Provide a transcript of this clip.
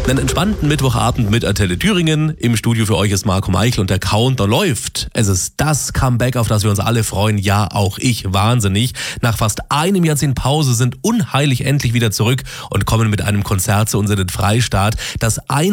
Einen entspannten Mittwochabend mit Antenne Thüringen. Im Studio für euch ist Marco Meichel und der Counter läuft. Es ist das Comeback, auf das wir uns alle freuen. Ja, auch ich wahnsinnig. Nach fast einem Jahrzehnt Pause sind unheilig endlich wieder zurück und kommen mit einem Konzert zu uns in den Freistaat. Das